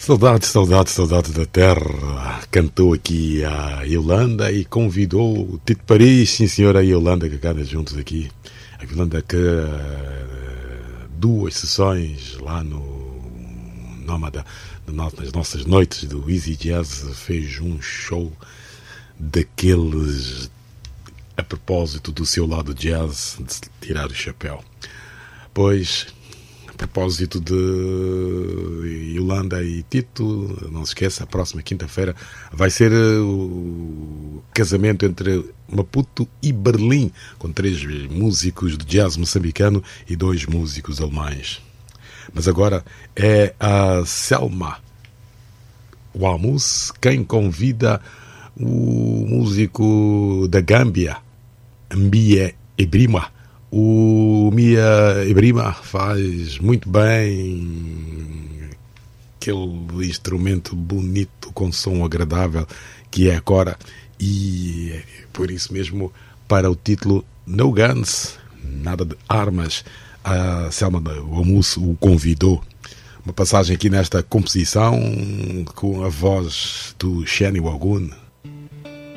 Saudades, saudades, saudades da terra. Cantou aqui a Yolanda e convidou o Tito Paris, sim senhora, a Yolanda, que cada juntos aqui. A Yolanda que duas sessões lá no Nómada, nas nossas noites do Easy Jazz, fez um show daqueles a propósito do seu lado jazz, de tirar o chapéu. Pois, a propósito de Yolanda e Tito, não se esqueça, a próxima quinta-feira vai ser o casamento entre Maputo e Berlim, com 3 músicos de jazz moçambicano e 2 músicos alemães. Mas agora é a Selma Wamus quem convida o músico da Gâmbia, Mbia Ebrima. O Mia Ebrima faz muito bem aquele instrumento bonito com som agradável que é a cora, e por isso mesmo, para o título No Guns, nada de armas, a Selma Wamus o convidou. Uma passagem aqui nesta composição com a voz do Shani Wagun.